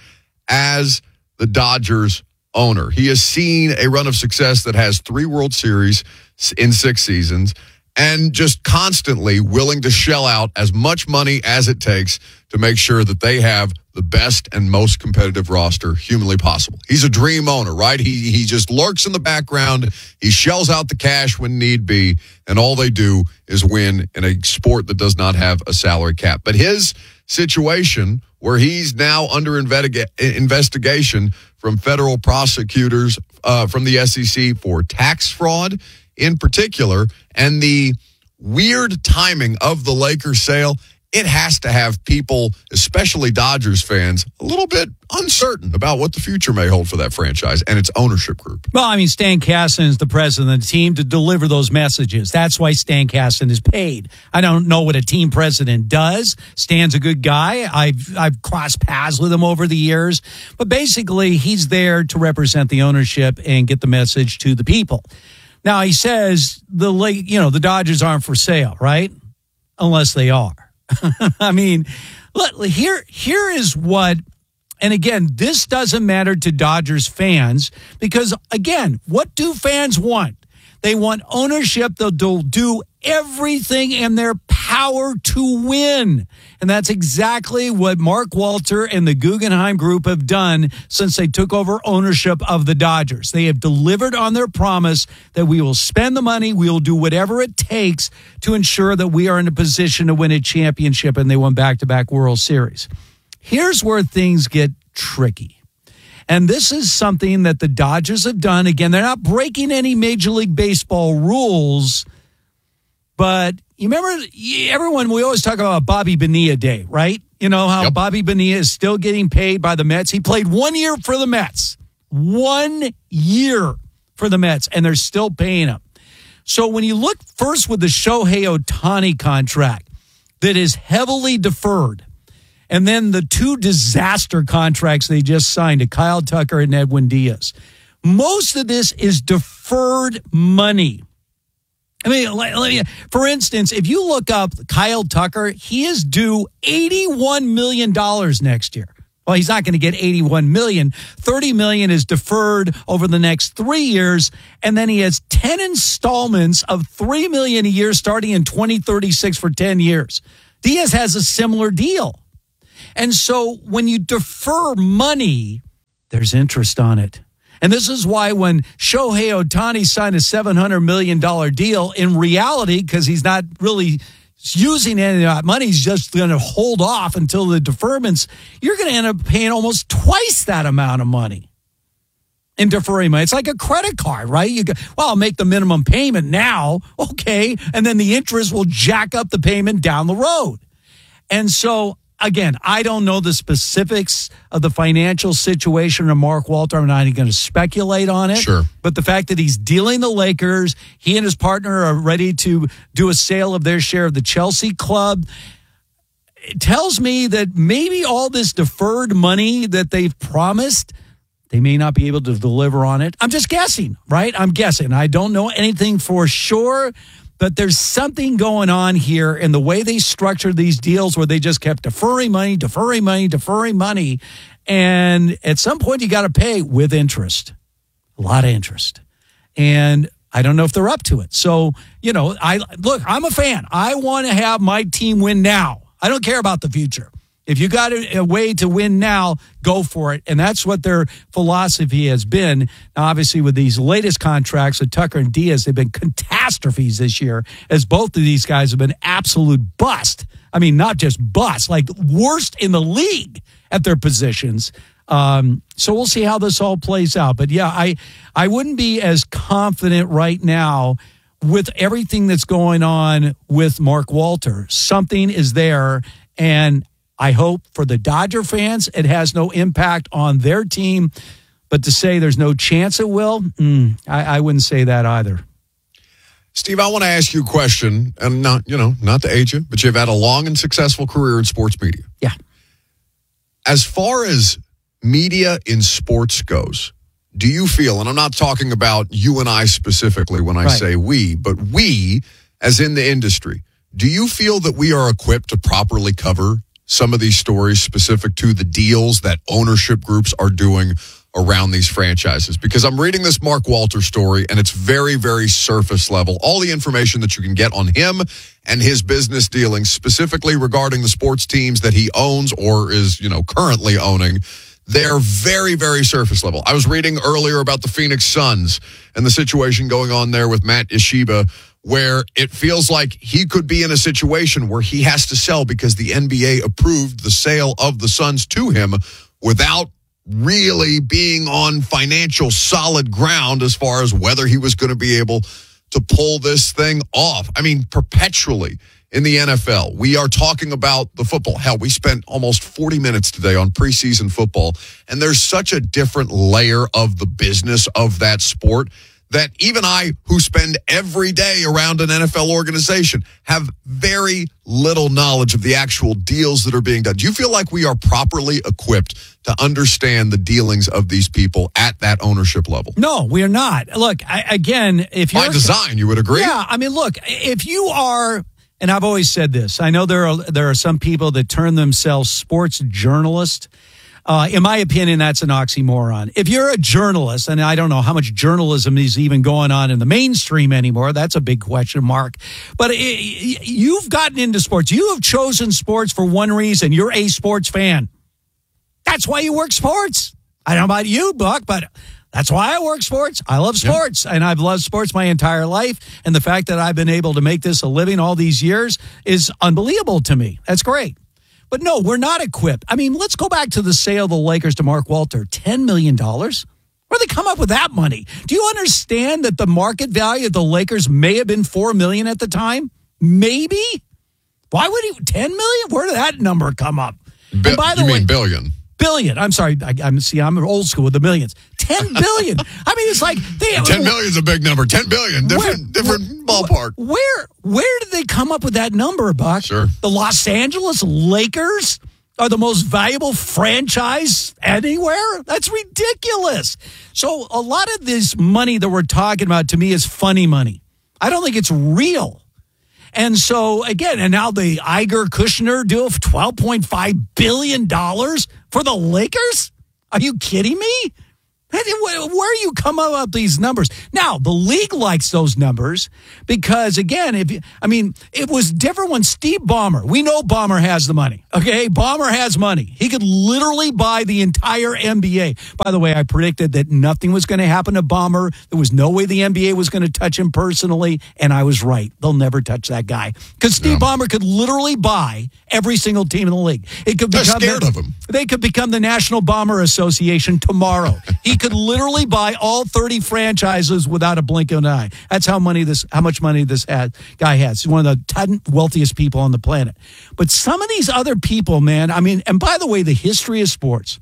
Speaker 1: as the Dodgers owner. He has seen a run of success that has three World Series in six seasons and just constantly willing to shell out as much money as it takes to make sure that they have the best and most competitive roster humanly possible. He's a dream owner, right? He he just lurks in the background. He shells out the cash when need be, and all they do is win in a sport that does not have a salary cap. But his situation, where he's now under investiga- investigation from federal prosecutors uh, from the S E C for tax fraud in particular, and the weird timing of the Lakers sale, it has to have people, especially Dodgers fans, a little bit uncertain about what the future may hold for that franchise and its ownership group.
Speaker 2: Well, I mean, Stan Kasten is the president of the team to deliver those messages. That's why Stan Kasten is paid. I don't know what a team president does. Stan's a good guy. I've I've crossed paths with him over the years. But basically, he's there to represent the ownership and get the message to the people. Now, he says the you know the Dodgers aren't for sale, right? Unless they are. I mean, look, here here is what And again, this doesn't matter to Dodgers fans because, again, what do fans want? They want ownership. They'll do everything in their power to win. And that's exactly what Mark Walter and the Guggenheim Group have done since they took over ownership of the Dodgers. They have delivered on their promise that we will spend the money, we will do whatever it takes to ensure that we are in a position to win a championship, and they won back-to-back World Series. Here's where things get tricky. And this is something that the Dodgers have done. Again, they're not breaking any Major League Baseball rules, but you remember everyone, we always talk about Bobby Bonilla Day, right? You know how yep. Bobby Bonilla is still getting paid by the Mets. He played one year for the Mets, one year for the Mets, and they're still paying him. So when you look first with the Shohei Ohtani contract that is heavily deferred, and then the two disaster contracts they just signed to Kyle Tucker and Edwin Diaz. Most of this is deferred money. I mean, let, let me, for instance, if you look up Kyle Tucker, he is due eighty-one million dollars next year. Well, he's not going to get eighty-one million dollars. thirty million dollars is deferred over the next three years, and then he has ten installments of three million dollars a year starting in twenty thirty-six for ten years. Diaz has a similar deal. And so when you defer money, there's interest on it. And this is why when Shohei Ohtani signed a seven hundred million dollars deal, in reality, because he's not really using any of that money, he's just going to hold off until the deferments, you're going to end up paying almost twice that amount of money in deferring money. It's like a credit card, right? You go, well, I'll make the minimum payment now, okay, and then the interest will jack up the payment down the road. And so again, I don't know the specifics of the financial situation of Mark Walter. I'm not even going to speculate on it.
Speaker 1: Sure.
Speaker 2: But the fact that he's dealing the Lakers, he and his partner are ready to do a sale of their share of the Chelsea club, it tells me that maybe all this deferred money that they've promised, they may not be able to deliver on it. I'm just guessing, right? I'm guessing. I don't know anything for sure. But there's something going on here in the way they structured these deals where they just kept deferring money, deferring money, deferring money. And at some point, you got to pay with interest, a lot of interest. And I don't know if they're up to it. So, you know, I look, I'm a fan. I want to have my team win now. I don't care about the future. If you got a, a way to win now, go for it. And that's what their philosophy has been. Now, obviously, with these latest contracts with Tucker and Diaz, they've been catastrophes this year, as both of these guys have been absolute bust. I mean, not just bust, like worst in the league at their positions. Um, so we'll see how this all plays out. But, yeah, I, I wouldn't be as confident right now with everything that's going on with Mark Walter. Something is there, and I hope for the Dodger fans, it has no impact on their team. But to say there's no chance it will, mm, I, I wouldn't say that either.
Speaker 1: Steve, I want to ask you a question, and not, you know, not to age you, but you've had a long and successful career in sports media.
Speaker 2: Yeah.
Speaker 1: As far as media in sports goes, do you feel, and I'm not talking about you and I specifically when I
Speaker 2: Right.
Speaker 1: say we, but we, as in the industry, do you feel that we are equipped to properly cover some of these stories specific to the deals that ownership groups are doing around these franchises? Because I'm reading this Mark Walter story, and it's very, very surface level. All the information that you can get on him and his business dealings, specifically regarding the sports teams that he owns or is, you know, currently owning, they're very, very surface level. I was reading earlier about the Phoenix Suns and the situation going on there with Matt Ishiba, where it feels like he could be in a situation where he has to sell because the N B A approved the sale of the Suns to him without really being on financial solid ground as far as whether he was going to be able to pull this thing off. I mean, perpetually in the N F L, we are talking about the football. Hell, we spent almost forty minutes today on preseason football, and there's such a different layer of the business of that sport that even I, who spend every day around an N F L organization, have very little knowledge of the actual deals that are being done. Do you feel like we are properly equipped to understand the dealings of these people at that ownership level?
Speaker 2: No, we are not. Look, I, again, if you're...
Speaker 1: By design, you would agree?
Speaker 2: Yeah, I mean, look, if you are... And I've always said this. I know there are there are some people that term themselves sports journalists. Uh, in my opinion, that's an oxymoron. If you're a journalist, and I don't know how much journalism is even going on in the mainstream anymore, that's a big question mark. But it, you've gotten into sports. You have chosen sports for one reason. You're a sports fan. That's why you work sports. I don't know about you, Buck, but that's why I work sports. I love sports, yep. and I've loved sports my entire life. And the fact that I've been able to make this a living all these years is unbelievable to me. That's great. But no, we're not equipped. I mean, let's go back to the sale of the Lakers to Mark Walter. ten million dollars? Where'd they come up with that money? Do you understand that the market value of the Lakers may have been four million dollars at the time? Maybe? Why would he? ten million dollars? Where did that number come up?
Speaker 1: Bi-
Speaker 2: and by the
Speaker 1: you
Speaker 2: way,
Speaker 1: mean billion?
Speaker 2: Billion. I'm sorry. I, I'm see. I'm old school with the millions. Ten billion. I mean, it's like they.
Speaker 1: Ten million is a big number. Ten billion. Different,
Speaker 2: where,
Speaker 1: different ballpark.
Speaker 2: Where, where did they come up with that number, Buck?
Speaker 1: Sure.
Speaker 2: The Los Angeles Lakers are the most valuable franchise anywhere. That's ridiculous. So a lot of this money that we're talking about to me is funny money. I don't think it's real. And so, again, and now the Iger-Kushner deal for twelve point five billion dollars for the Lakers? Are you kidding me? Where are you coming up with these numbers? Now, the league likes those numbers because, again, if you, I mean, it was different when Steve Ballmer, we know Ballmer has the money, okay? Ballmer has money. He could literally buy the entire N B A. By the way, I predicted that nothing was going to happen to Ballmer. There was no way the N B A was going to touch him personally, and I was right. They'll never touch that guy because Steve yeah. Ballmer could literally buy every single team in the league. It could
Speaker 1: They're
Speaker 2: become
Speaker 1: scared
Speaker 2: the,
Speaker 1: of him.
Speaker 2: They could become the National Bomber Association tomorrow. He could literally buy all thirty franchises without a blink of an eye. That's how money this, how much money this has, guy has. He's one of the ten wealthiest people on the planet. But some of these other people, man, I mean, and by the way, the history of sports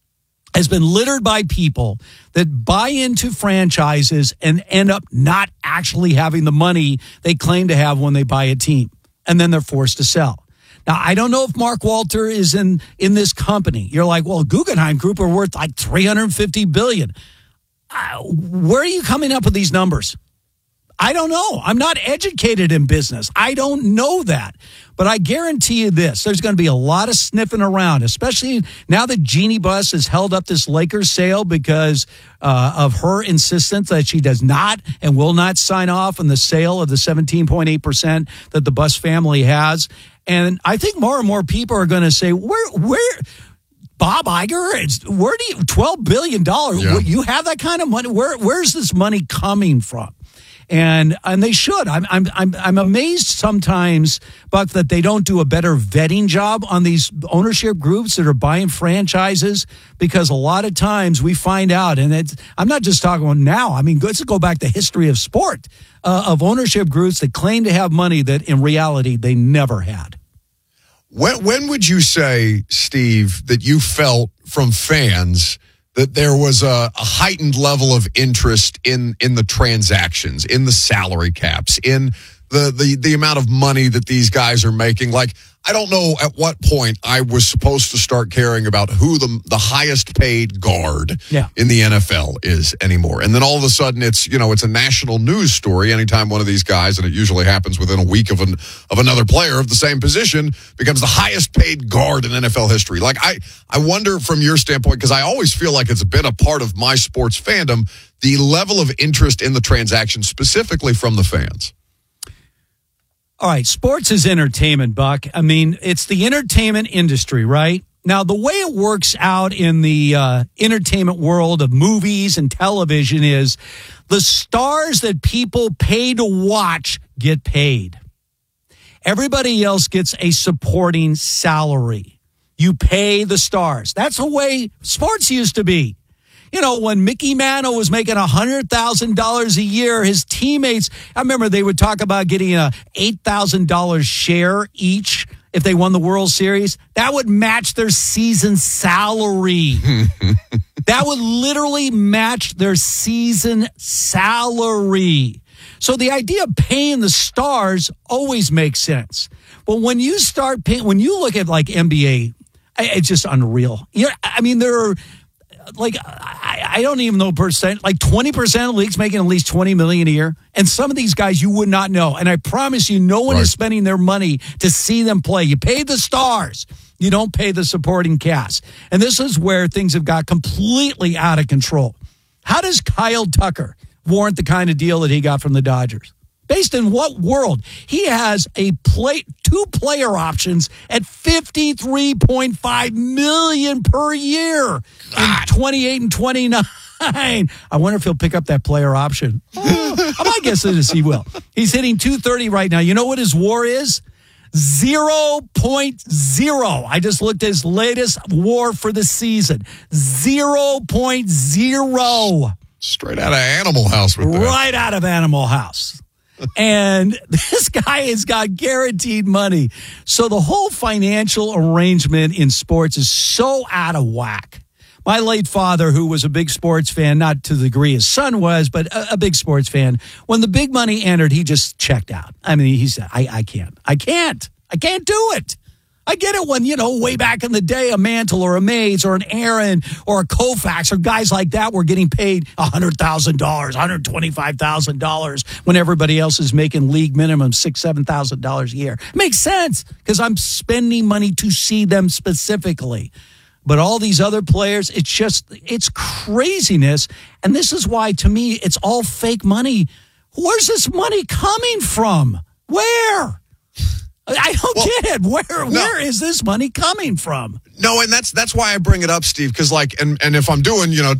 Speaker 2: has been littered by people that buy into franchises and end up not actually having the money they claim to have when they buy a team. And then they're forced to sell. Now, I don't know if Mark Walter is in, in this company. You're like, well, Guggenheim Group are worth like three hundred fifty billion dollars. Uh, where are you coming up with these numbers? I don't know. I'm not educated in business. I don't know that. But I guarantee you this, there's going to be a lot of sniffing around, especially now that Jeannie Buss has held up this Lakers sale because uh, of her insistence that she does not and will not sign off on the sale of the seventeen point eight percent that the Buss family has. And I think more and more people are going to say, where, where, Bob Iger, it's, where do you, twelve billion dollars, yeah. you have that kind of money? Where, where's this money coming from? And and they should. I'm I'm I'm I'm amazed sometimes, Buck, that they don't do a better vetting job on these ownership groups that are buying franchises, because a lot of times we find out, and it's, I'm not just talking about now. I mean, let's go back to history of sport uh, of ownership groups that claim to have money that in reality they never had.
Speaker 1: When when would you say, Steve, that you felt from fans that there was a, a heightened level of interest in, in the transactions, in the salary caps, in the, the, the amount of money that these guys are making? Like, I don't know at what point I was supposed to start caring about who the the highest paid guard
Speaker 2: yeah.
Speaker 1: in the N F L is anymore. And then all of a sudden it's, you know, it's a national news story anytime one of these guys, and it usually happens within a week of an of another player of the same position, becomes the highest paid guard in N F L history. Like, I, I wonder from your standpoint, because I always feel like it's been a part of my sports fandom, the level of interest in the transaction specifically from the fans.
Speaker 2: All right, sports is entertainment, Buck. I mean, it's the entertainment industry, right? Now, the way it works out in the uh, entertainment world of movies and television is the stars that people pay to watch get paid. Everybody else gets a supporting salary. You pay the stars. That's the way sports used to be. You know, when Mickey Mantle was making one hundred thousand dollars a year, his teammates, I remember they would talk about getting a eight thousand dollars share each if they won the World Series. That would match their season salary. That would literally match their season salary. So the idea of paying the stars always makes sense. But when you start paying, when you look at like N B A, it's just unreal. You know, I mean, there are like, I, I don't even know percent, like twenty percent of leagues making at least twenty million a year. And some of these guys you would not know. And I promise you, no one
Speaker 1: Right.
Speaker 2: is spending their money to see them play. You pay the stars. You don't pay the supporting cast. And this is where things have got completely out of control. How does Kyle Tucker warrant the kind of deal that he got from the Dodgers? Based in what world? He has a play, two player options at fifty-three point five million per year in twenty-eight and twenty-nine. I wonder if he'll pick up that player option. Oh, my guess is he will. He's hitting two thirty right now. You know what his WAR is? zero point zero. I just looked at his latest WAR for the season. zero point zero.
Speaker 1: Straight out of Animal House with that.
Speaker 2: Right out of Animal House. And this guy has got guaranteed money. So the whole financial arrangement in sports is so out of whack. My late father, who was a big sports fan, not to the degree his son was, but a, a big sports fan, when the big money entered, he just checked out. I mean, he said, I, I can't. I can't. I can't do it. I get it when, you know, way back in the day, a Mantle or a Mays or an Aaron or a Koufax or guys like that were getting paid one hundred thousand dollars, one hundred twenty-five thousand dollars when everybody else is making league minimum six thousand dollars, seven thousand dollars a year. It makes sense because I'm spending money to see them specifically. But all these other players, it's just, it's craziness. And this is why, to me, it's all fake money. Where's this money coming from? Where? I don't well, get it. Where no. where is this money coming from?
Speaker 1: No, and that's that's why I bring it up, Steve, because like, and, and if I'm doing, you know,